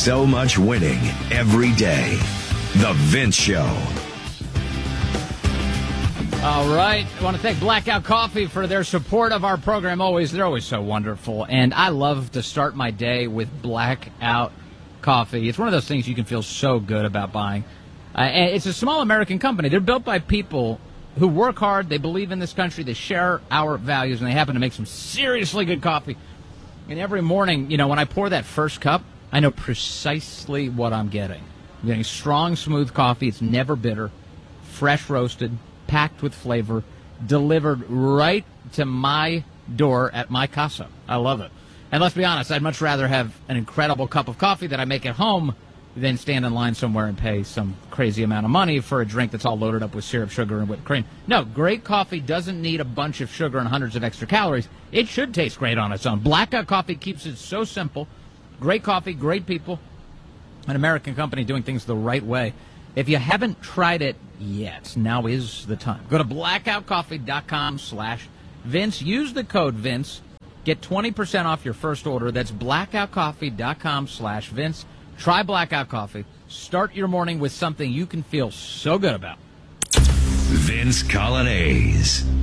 so much winning every day. The Vince Show. All right. I want to thank Blackout Coffee for their support of our program. They're always so wonderful. And I love to start my day with Blackout Coffee. It's one of those things you can feel so good about buying. And it's a small American company. They're built by people who work hard. They believe in this country. They share our values, and they happen to make some seriously good coffee. And every morning, when I pour that first cup, I know precisely what I'm getting. I'm getting strong, smooth coffee. It's never bitter, fresh roasted, packed with flavor, delivered right to my door at my casa. I love it. And let's be honest, I'd much rather have an incredible cup of coffee that I make at home than stand in line somewhere and pay some crazy amount of money for a drink that's all loaded up with syrup, sugar, and whipped cream. No, great coffee doesn't need a bunch of sugar and hundreds of extra calories. It should taste great on its own. Blackout Coffee keeps it so simple. Great coffee, great people, an American company doing things the right way. If you haven't tried it yet, now is the time. Go to blackoutcoffee.com/Vince. Use the code Vince. Get 20% off your first order. That's blackoutcoffee.com/Vince. Try Blackout Coffee. Start your morning with something you can feel so good about. Vince Coglianese.